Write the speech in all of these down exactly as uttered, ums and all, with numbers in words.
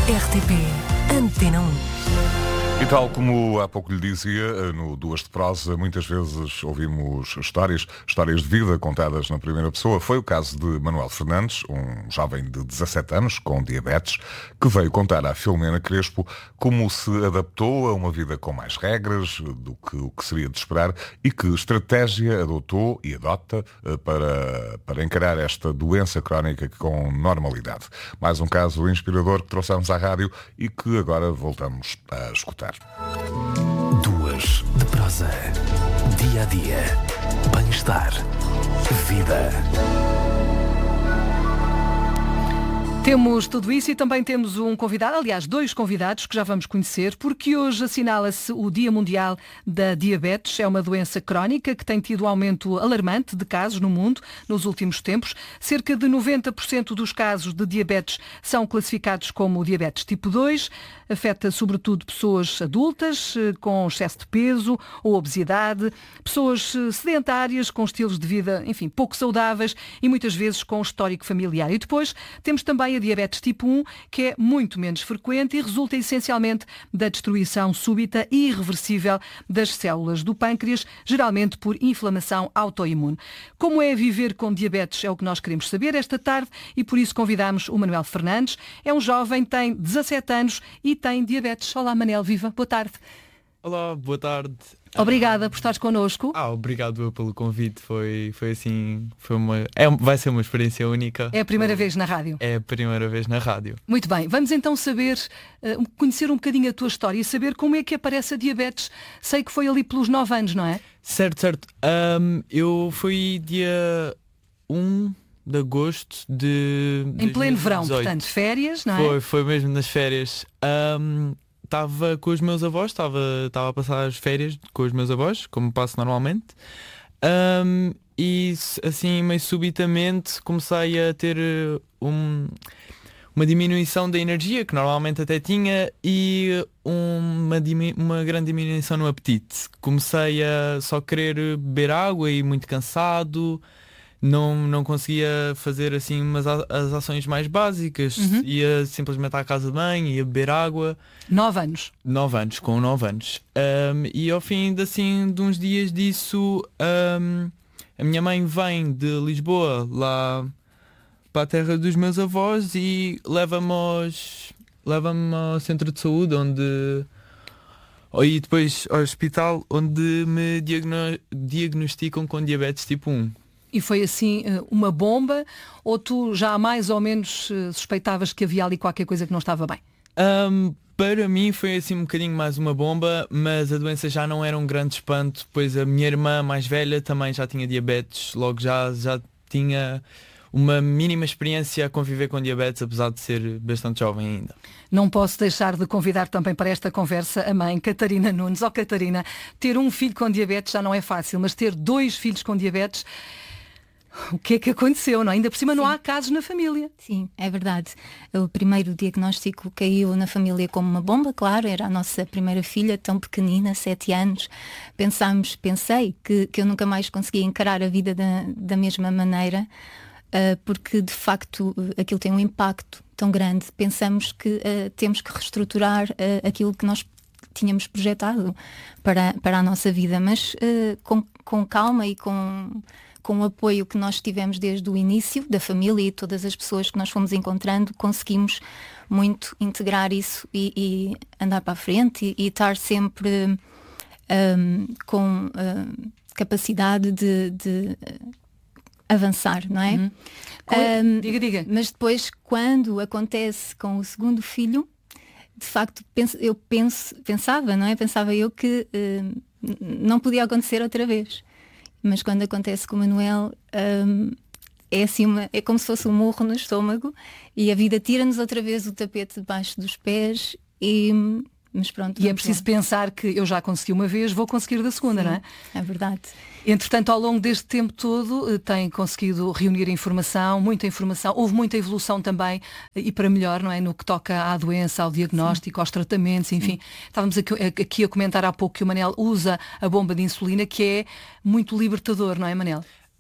R T P Antena um. E tal como há pouco lhe dizia, no Duas de Prosa, muitas vezes ouvimos histórias, histórias de vida contadas na primeira pessoa. Foi o caso de Manuel Fernandes, um jovem de dezassete anos com diabetes, que veio contar à Filomena Crespo como se adaptou a uma vida com mais regras do que o que seria de esperar e que estratégia adotou e adota para, para encarar esta doença crónica com normalidade. Mais um caso inspirador que trouxemos à rádio e que agora voltamos a escutar. Duas de Prosa. Dia a dia. Bem-estar. Vida. Temos tudo isso e também temos um convidado, aliás, dois convidados que já vamos conhecer, porque hoje assinala-se o Dia Mundial da Diabetes. É uma doença crónica que tem tido um aumento alarmante de casos no mundo nos últimos tempos. Cerca de noventa por cento dos casos de diabetes são classificados como diabetes tipo dois. Afeta sobretudo pessoas adultas com excesso de peso ou obesidade, pessoas sedentárias com estilos de vida, enfim, pouco saudáveis e muitas vezes com histórico familiar. E depois temos também a diabetes tipo um, que é muito menos frequente e resulta essencialmente da destruição súbita e irreversível das células do pâncreas, geralmente por inflamação autoimune. Como é viver com diabetes é o que nós queremos saber esta tarde e por isso convidamos o Manuel Fernandes. É um jovem, tem dezassete anos e tem diabetes. Olá, Manel, viva, boa tarde. Olá, boa tarde. Obrigada por estares connosco. Ah, obrigado pelo convite. Foi, foi assim, foi uma, é, vai ser uma experiência única. É a primeira vez na rádio. É a primeira vez na rádio. Muito bem, vamos então saber, uh, conhecer um bocadinho a tua história e saber como é que aparece a diabetes. Sei que foi ali pelos nove anos, não é? Certo, certo. Um, eu fui dia um de agosto de Em pleno verão, dois mil e dezoito. portanto, férias, não é? Foi, foi mesmo nas férias. Um, Estava com os meus avós, estava, estava a passar as férias com os meus avós, como passo normalmente. Um, e assim, meio subitamente, comecei a ter um, uma diminuição da energia, que normalmente até tinha, e uma, uma grande diminuição no apetite. Comecei a só querer beber água e muito cansado. Não, não conseguia fazer assim umas a, as ações mais básicas. Uhum. Ia simplesmente à casa de banho, ia beber água. Nove anos. Nove anos, com nove anos. Um, e ao fim de, assim, de uns dias disso, um, a minha mãe vem de Lisboa lá para a terra dos meus avós e leva-me aos, leva-me ao centro de saúde onde... E depois ao hospital onde me diagno, diagnosticam com diabetes tipo um. E foi assim uma bomba ou tu já mais ou menos suspeitavas que havia ali qualquer coisa que não estava bem? Um, para mim foi assim um bocadinho mais uma bomba, mas a doença já não era um grande espanto, pois a minha irmã mais velha também já tinha diabetes, logo já, já tinha uma mínima experiência a conviver com diabetes, apesar de ser bastante jovem ainda. Não posso deixar de convidar também para esta conversa a mãe Catarina Nunes. Oh Catarina, ter um filho com diabetes já não é fácil, mas ter dois filhos com diabetes... O que é que aconteceu, não? Ainda por cima Sim. não há casos na família. Sim, é verdade. O primeiro diagnóstico caiu na família como uma bomba, claro, era a nossa primeira filha, tão pequenina, sete anos. Pensámos, pensei que, que eu nunca mais conseguia encarar a vida da, da mesma maneira, uh, porque de facto aquilo tem um impacto tão grande. Pensamos que uh, temos que reestruturar uh, aquilo que nós tínhamos projetado para, para a nossa vida, mas uh, com, com calma e com... com o apoio que nós tivemos desde o início, da família e todas as pessoas que nós fomos encontrando, conseguimos muito integrar isso e, e andar para a frente e, e estar sempre um, com uh, capacidade de, de avançar, não é? Uhum. Um, diga, diga. Mas depois, quando acontece com o segundo filho, de facto, penso, eu penso, pensava, não é? Pensava eu que uh, não podia acontecer outra vez. Mas quando acontece com o Manuel, um, é assim uma, é como se fosse um murro no estômago e a vida tira-nos outra vez o tapete debaixo dos pés e, mas pronto. E é preciso lá. Pensar que eu já consegui uma vez, vou conseguir da segunda, Sim, não é? É verdade. Entretanto, ao longo deste tempo todo, tem conseguido reunir informação, muita informação, houve muita evolução também, e para melhor, não é? No que toca à doença, ao diagnóstico, Sim. aos tratamentos, enfim. Sim. Estávamos aqui, aqui a comentar há pouco que o Manel usa a bomba de insulina, que é muito libertador, não é, Manel?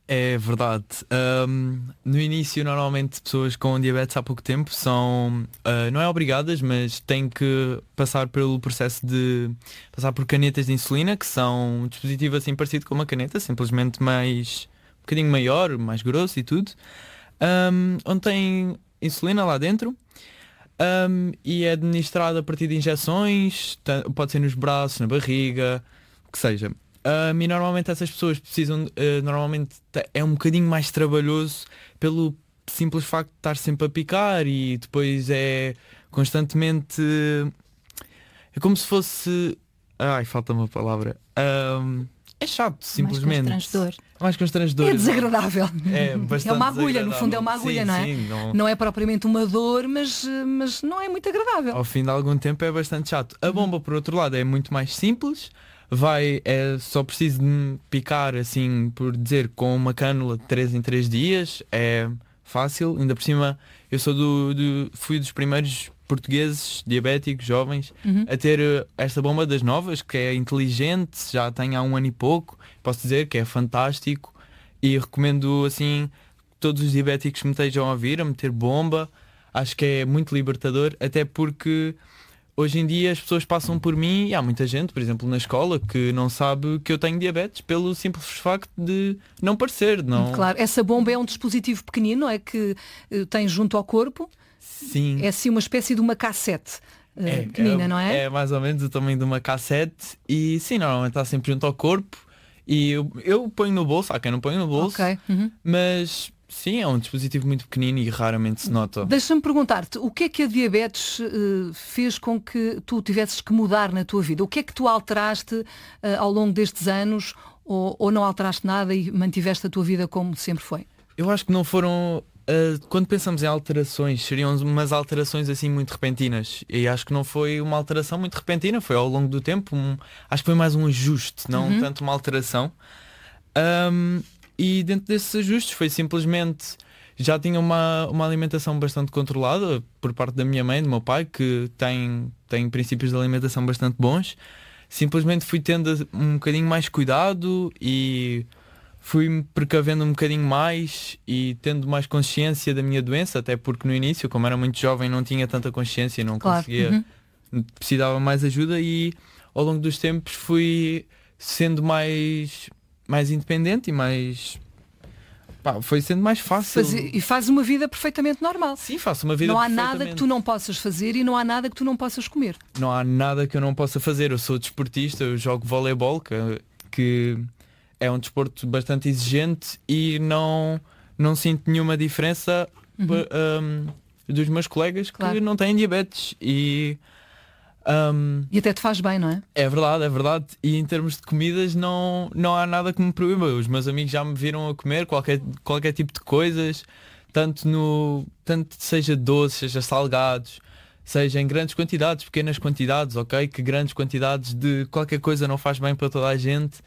É verdade. Um, no início, normalmente, pessoas com diabetes há pouco tempo são, uh, não é obrigadas, mas têm que passar pelo processo de passar por canetas de insulina, que são um dispositivo assim parecido com uma caneta, simplesmente mais, um bocadinho maior, mais grosso e tudo, um, onde tem insulina lá dentro. Um, e é administrado a partir de injeções, pode ser nos braços, na barriga, o que seja. Um, e normalmente essas pessoas precisam, uh, normalmente é um bocadinho mais trabalhoso pelo simples facto de estar sempre a picar e depois é constantemente, é como se fosse, ai, falta uma palavra, um, é chato simplesmente. Mais constrangedor. Mais constrangedor. É desagradável. É, bastante é uma agulha, no fundo é uma agulha, sim, não é? Sim, não... não é propriamente uma dor, mas, mas não é muito agradável. Ao fim de algum tempo é bastante chato. A bomba, por outro lado, é muito mais simples. Vai, é só preciso de me picar, assim, por dizer, com uma cânula de três em três dias. É fácil. Ainda por cima, eu sou do, do fui dos primeiros portugueses diabéticos, jovens, uhum. a ter esta bomba das novas, que é inteligente, já tem há um ano e pouco. Posso dizer que é fantástico e recomendo, assim, todos os diabéticos que me estejam a ouvir, a meter bomba. Acho que é muito libertador, até porque hoje em dia as pessoas passam por mim e há muita gente, por exemplo, na escola, que não sabe que eu tenho diabetes pelo simples facto de não parecer. Não... Claro, essa bomba é um dispositivo pequenino, não é, que uh, tem junto ao corpo. Sim. É assim uma espécie de uma cassete uh, é, pequenina, é, não é? É mais ou menos o tamanho de uma cassete e sim, normalmente está sempre junto ao corpo e eu, eu ponho no bolso, há quem não ponho no bolso, okay. uhum. mas sim, é um dispositivo muito pequenino e raramente se nota. Deixa-me perguntar-te, o que é que a diabetes uh, fez com que tu tivesses que mudar na tua vida? O que é que tu alteraste uh, ao longo destes anos ou, ou não alteraste nada e mantiveste a tua vida como sempre foi? Eu acho que não foram... Uh, quando pensamos em alterações, seriam umas alterações assim muito repentinas. E acho que não foi uma alteração muito repentina, foi ao longo do tempo. Um, acho que foi mais um ajuste, não uhum. tanto uma alteração. Um, e dentro desses ajustes foi simplesmente... Já tinha uma, uma alimentação bastante controlada por parte da minha mãe e do meu pai, que tem, tem princípios de alimentação bastante bons. Simplesmente fui tendo um bocadinho mais cuidado e... fui-me precavendo um bocadinho mais e tendo mais consciência da minha doença, até porque no início, como era muito jovem, não tinha tanta consciência, não claro. conseguia, uhum. precisava mais ajuda e ao longo dos tempos fui sendo mais, mais independente e mais... Pá, foi sendo mais fácil. Faz, e faz uma vida perfeitamente normal. Sim, faço uma vida Não há perfeitamente... nada que tu não possas fazer e não há nada que tu não possas comer. Não há nada que eu não possa fazer. Eu sou desportista, eu jogo voleibol, que... que... é um desporto bastante exigente e não, não sinto nenhuma diferença uhum. um, dos meus colegas que claro. não têm diabetes. E, um, e até te faz bem, não é? É verdade, é verdade. E em termos de comidas não, não há nada que me proíba. Os meus amigos já me viram a comer qualquer, qualquer tipo de coisas, tanto, no, tanto seja doces, seja salgados, seja em grandes quantidades, pequenas quantidades, ok? Que grandes quantidades de qualquer coisa não faz bem para toda a gente.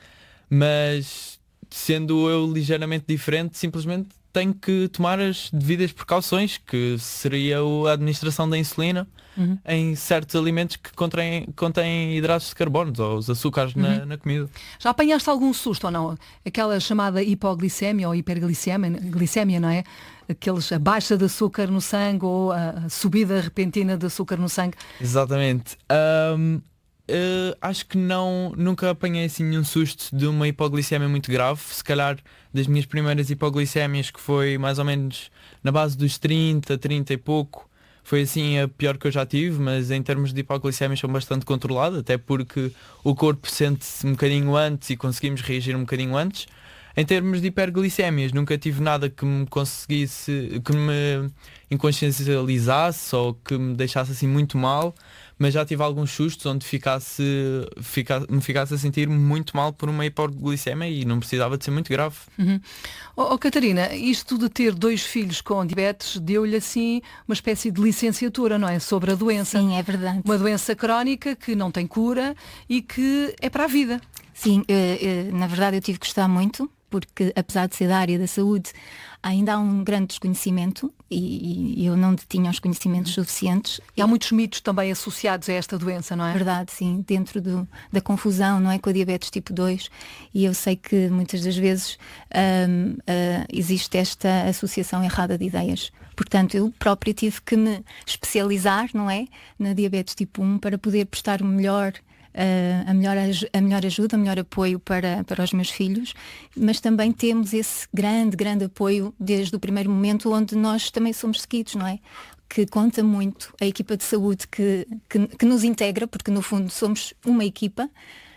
Mas sendo eu ligeiramente diferente, simplesmente tenho que tomar as devidas precauções, que seria a administração da insulina uhum. em certos alimentos que contêm, contêm hidratos de carbono ou os açúcares uhum. na, na comida. Já apanhaste algum susto ou não? Aquela chamada hipoglicemia ou hiperglicemia, glicemia, não é? Aqueles, a baixa de açúcar no sangue ou a subida repentina de açúcar no sangue. Exatamente. Um... Uh, acho que não, nunca apanhei assim nenhum susto de uma hipoglicemia muito grave. Se calhar das minhas primeiras hipoglicémias, que foi mais ou menos na base dos trinta, trinta e pouco, foi assim a pior que eu já tive, mas em termos de hipoglicémias são bastante controladas, até porque o corpo sente-se um bocadinho antes e conseguimos reagir um bocadinho antes. Em termos de hiperglicémias, nunca tive nada que me conseguisse, que me inconsciencializasse ou que me deixasse assim muito mal, mas já tive alguns sustos onde ficasse, fica, me ficasse a sentir muito mal por uma hipoglicemia e não precisava de ser muito grave. Uhum. Oh, oh, Catarina, isto de ter dois filhos com diabetes deu-lhe assim uma espécie de licenciatura, não é? Sobre a doença. Sim, é verdade. Uma doença crónica que não tem cura e que é para a vida. Sim, uh, uh, na verdade eu tive que estudar muito, porque apesar de ser da área da saúde, ainda há um grande desconhecimento e, e eu não tinha os conhecimentos suficientes. E há muitos mitos também associados a esta doença, não é? Verdade, sim, dentro do, da confusão, não é, com a diabetes tipo dois, e eu sei que muitas das vezes um, uh, existe esta associação errada de ideias. Portanto, eu própria tive que me especializar, não é, na diabetes tipo um para poder prestar o melhor Uh, a, melhor, a melhor ajuda, o melhor apoio para, para os meus filhos, mas também temos esse grande, grande apoio desde o primeiro momento, onde nós também somos seguidos, não é? Que conta muito a equipa de saúde que, que, que nos integra, porque no fundo somos uma equipa,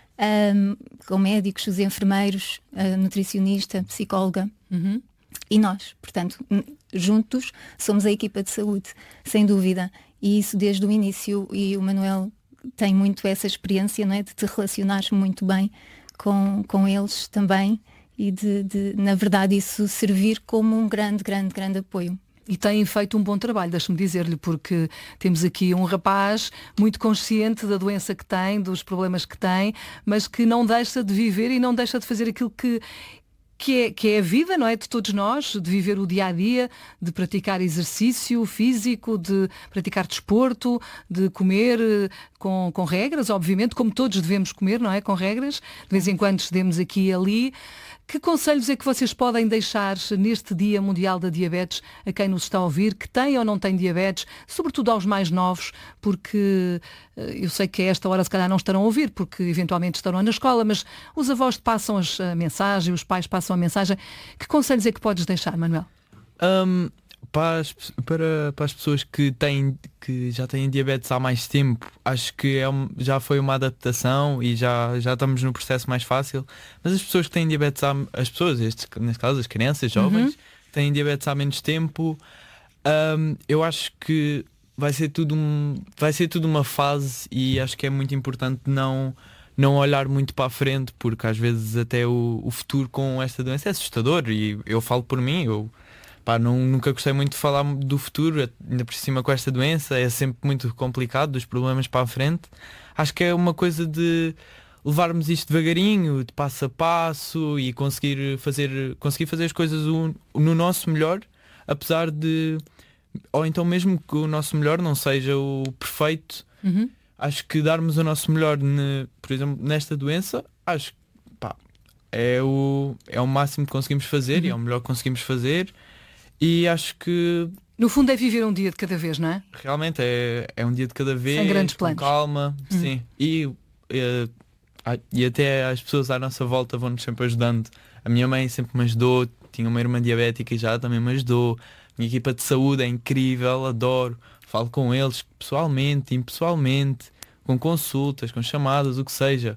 um, com médicos, os enfermeiros, a nutricionista, psicóloga, uhum. e nós, portanto, juntos somos a equipa de saúde, sem dúvida, e isso desde o início, e o Manuel tem muito essa experiência, não é? De te relacionares muito bem com, com eles também e de, de, na verdade, isso servir como um grande, grande, grande apoio. E têm feito um bom trabalho, deixe-me dizer-lhe, porque temos aqui um rapaz muito consciente da doença que tem, dos problemas que tem, mas que não deixa de viver e não deixa de fazer aquilo que Que é, que é a vida, não é, de todos nós, de viver o dia-a-dia, de praticar exercício físico, de praticar desporto, de comer com, com regras, obviamente, como todos devemos comer, não é, com regras, de vez em quando cedemos aqui e ali. Que conselhos é que vocês podem deixar neste Dia Mundial da Diabetes a quem nos está a ouvir, que tem ou não tem diabetes, sobretudo aos mais novos, porque eu sei que a esta hora se calhar não estarão a ouvir, porque eventualmente estarão na escola, mas os avós passam a mensagem, os pais passam a mensagem. Que conselhos é que podes deixar, Manuel? Um, para, as, para, para as pessoas que, têm, que já têm diabetes há mais tempo, acho que é um, já foi uma adaptação e já, já estamos no processo mais fácil. Mas as pessoas que têm diabetes há, as pessoas, estes, neste caso as crianças, jovens, uhum. que têm diabetes há menos tempo, um, eu acho que vai ser tudo um, vai ser tudo uma fase, e acho que é muito importante não, não olhar muito para a frente, porque às vezes até o, o futuro com esta doença é assustador, e eu falo por mim, eu pá, não, nunca gostei muito de falar do futuro, ainda por cima com esta doença, é sempre muito complicado, dos problemas para a frente. Acho que é uma coisa de levarmos isto devagarinho, de passo a passo, e conseguir fazer, conseguir fazer as coisas no nosso melhor, apesar de, ou então mesmo que o nosso melhor não seja o perfeito, uhum. acho que darmos o nosso melhor, ne, por exemplo, nesta doença, acho que pá, é, o, é o máximo que conseguimos fazer, uhum. e é o melhor que conseguimos fazer. E acho que no fundo é viver um dia de cada vez, não é? Realmente é, é um dia de cada vez, sem grandes planos, com calma, hum. sim. E, e, e até as pessoas à nossa volta vão-nos sempre ajudando. A minha mãe sempre me ajudou, tinha uma irmã diabética e já também me ajudou. A minha equipa de saúde é incrível, adoro. Falo com eles pessoalmente, impessoalmente, com consultas, com chamadas, o que seja.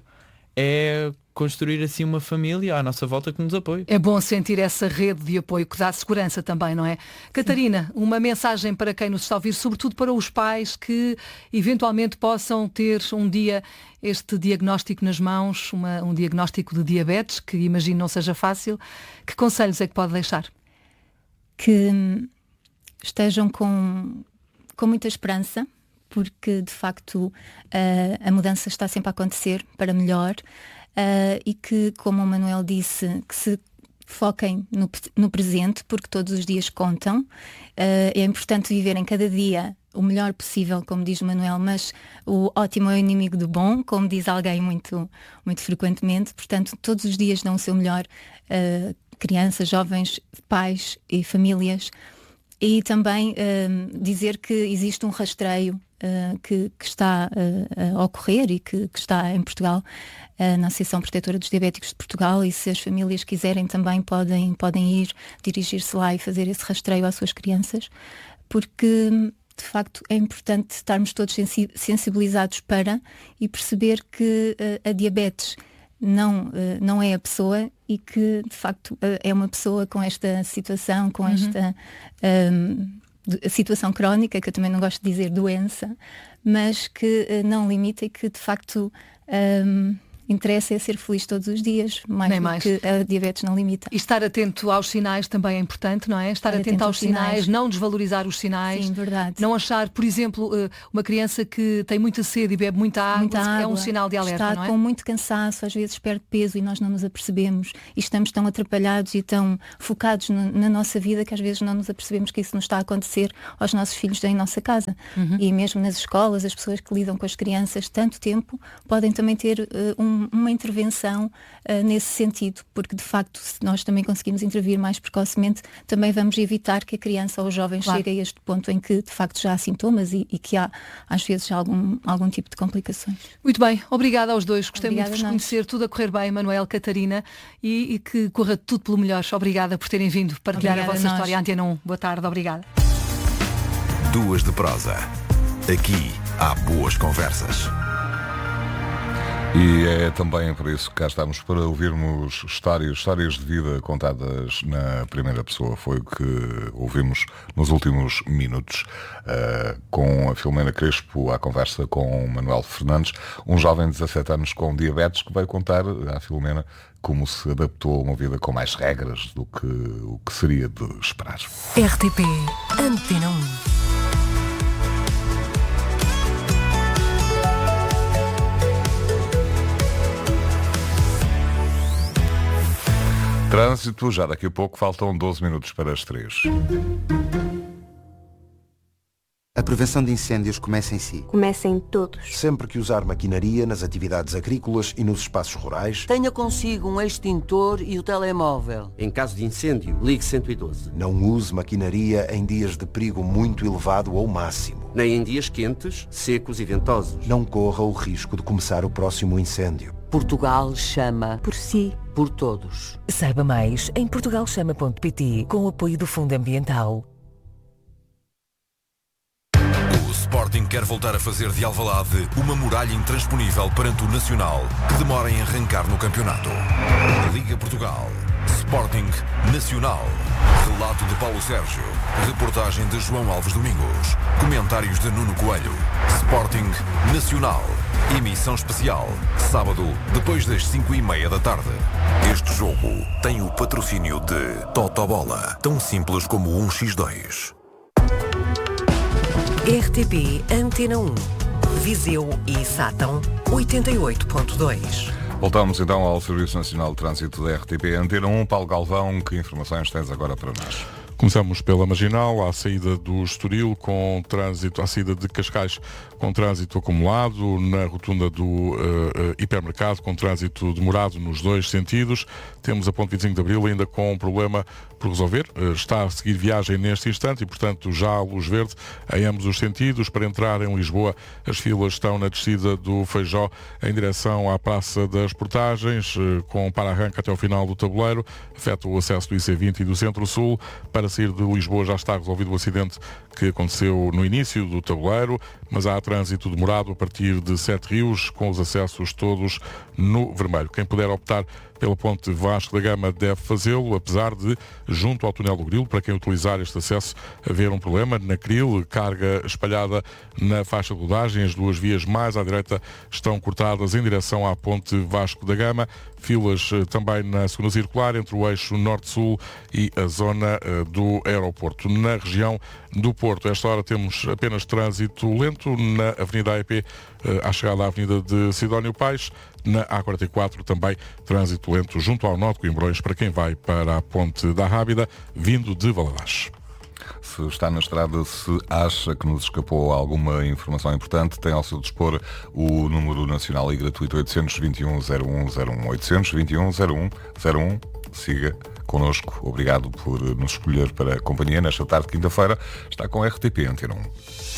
É construir assim uma família à nossa volta que nos apoie. É bom sentir essa rede de apoio que dá segurança também, não é? Sim. Catarina, uma mensagem para quem nos está a ouvir, sobretudo para os pais que eventualmente possam ter um dia este diagnóstico nas mãos, uma, um diagnóstico de diabetes, que imagino não seja fácil. Que conselhos é que pode deixar? Que estejam com, com muita esperança, porque de facto a, a mudança está sempre a acontecer para melhor. Uh, e que, como o Manuel disse, que se foquem no, no presente, porque todos os dias contam. Uh, é importante viver em cada dia o melhor possível, como diz o Manuel, mas o ótimo é o inimigo do bom, como diz alguém muito, muito frequentemente. Portanto, todos os dias dão o seu melhor, uh, crianças, jovens, pais e famílias. E também uh, dizer que existe um rastreio Uh, que, que está uh, a ocorrer e que, que está em Portugal, uh, na Associação Protetora dos Diabéticos de Portugal, e se as famílias quiserem também podem, podem ir, dirigir-se lá e fazer esse rastreio às suas crianças, porque de facto é importante estarmos todos sensi- sensibilizados para e perceber que uh, a diabetes não, uh, não é a pessoa, e que de facto uh, é uma pessoa com esta situação, com uhum. esta... Um, a situação crónica, que eu também não gosto de dizer doença, mas que uh, não limita e que de facto um, interessa é ser feliz todos os dias, mais Nem do mais. que a diabetes não limita. E estar atento aos sinais também é importante, não é? Estar, estar atento, atento aos sinais, sinais, não desvalorizar os sinais. Sim, verdade. Não achar, por exemplo, uma criança que tem muita sede e bebe muita água, muita água é um sinal de alerta, está não é? Com muito cansaço, às vezes perde peso e nós não nos apercebemos e estamos tão atrapalhados e tão focados no, na nossa vida que às vezes não nos apercebemos que isso nos está a acontecer aos nossos filhos em nossa casa. Uhum. E mesmo nas escolas, as pessoas que lidam com as crianças tanto tempo podem também ter uh, um, uma intervenção uh, nesse sentido, porque de facto se nós também conseguimos intervir mais precocemente, também vamos evitar que a criança ou o jovem claro. chegue a este ponto em que de facto já há sintomas e, e que há às vezes algum, algum tipo de complicações. Muito bem, obrigada aos dois, gostei obrigada muito de vos conhecer, tudo a correr bem, Manuel, Catarina, e, e que corra tudo pelo melhor. Obrigada por terem vindo partilhar obrigada a vossa a história. Antena um, boa tarde, obrigada. Duas de prosa. Aqui há boas conversas. E é também por isso que cá estamos para ouvirmos histórias, histórias de vida contadas na primeira pessoa. Foi o que ouvimos nos últimos minutos uh, com a Filomena Crespo à conversa com o Manuel Fernandes, um jovem de dezassete anos com diabetes que veio contar à Filomena como se adaptou a uma vida com mais regras do que o que seria de esperar. R T P Antena um. Trânsito, já daqui a pouco faltam doze minutos para as três. A prevenção de incêndios começa em si. Começa em todos. Sempre que usar maquinaria nas atividades agrícolas e nos espaços rurais, tenha consigo um extintor e o telemóvel. Em caso de incêndio, ligue cento e doze. Não use maquinaria em dias de perigo muito elevado ou máximo. Nem em dias quentes, secos e ventosos. Não corra o risco de começar o próximo incêndio. Portugal chama por si, por todos. Saiba mais em portugal chama ponto pt com o apoio do Fundo Ambiental. O Sporting quer voltar a fazer de Alvalade uma muralha intransponível perante o Nacional que demora em arrancar no campeonato. Liga Portugal. Sporting Nacional. Relato de Paulo Sérgio. Reportagem de João Alves Domingos. Comentários de Nuno Coelho. Sporting Nacional. Emissão especial. Sábado, depois das cinco e meia da tarde. Este jogo tem o patrocínio de Totobola. Tão simples como um por dois. R T P Antena um. Viseu e Sátão oitenta e oito ponto dois. Voltamos então ao Serviço Nacional de Trânsito da R T P Antena um. Paulo Galvão, que informações tens agora para nós? Começamos pela Marginal, à saída do Estoril, com trânsito, à saída de Cascais, com trânsito acumulado, na rotunda do uh, uh, hipermercado, com trânsito demorado nos dois sentidos. Temos a ponte vinte e cinco de Abril ainda com um problema por resolver. Uh, está a seguir viagem neste instante e, portanto, já a luz verde em ambos os sentidos. Para entrar em Lisboa, as filas estão na descida do Feijó em direção à Praça das Portagens, uh, com para-arranca até ao final do tabuleiro. Afeta o acesso do I C vinte e do Centro-Sul. Para sair de Lisboa já está resolvido o acidente que aconteceu no início do tabuleiro, mas há trânsito demorado a partir de Sete Rios, com os acessos todos no vermelho. Quem puder optar pela ponte Vasco da Gama deve fazê-lo, apesar de, junto ao túnel do Grilo, para quem utilizar este acesso, haver um problema. Na Cril, carga espalhada na faixa de rodagem, as duas vias mais à direita estão cortadas em direção à ponte Vasco da Gama. Filas também na segunda circular, entre o eixo norte-sul e a zona do aeroporto. Na região do Porto, a esta hora temos apenas trânsito lento na Avenida A E P, à chegada à Avenida de Sidónio Paes. Na A quarenta e quatro também trânsito lento junto ao nó de Coimbrões para quem vai para a Ponte da Rábida, vindo de Valadares. Se está na estrada, se acha que nos escapou alguma informação importante, tem ao seu dispor o número nacional e gratuito oitocentos e vinte e um zero um zero um. oitocentos e vinte e um zero um zero um. Siga connosco. Obrigado por nos escolher para a companhia nesta tarde de quinta-feira. Está com a R T P Antena um.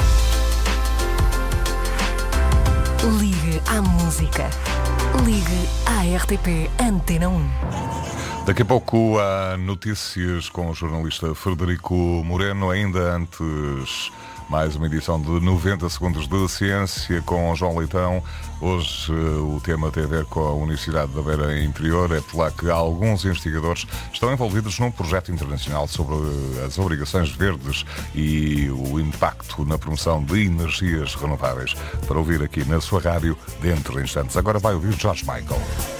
Ligue à música. Ligue à R T P Antena um. Daqui a pouco há notícias com o jornalista Frederico Moreno. Ainda antes, mais uma edição de noventa segundos de ciência com João Leitão. Hoje o tema tem a ver com a Universidade da Beira Interior. É por lá que alguns investigadores estão envolvidos num projeto internacional sobre as obrigações verdes e o impacto na promoção de energias renováveis. Para ouvir aqui na sua rádio dentro de instantes. Agora vai ouvir George Michael.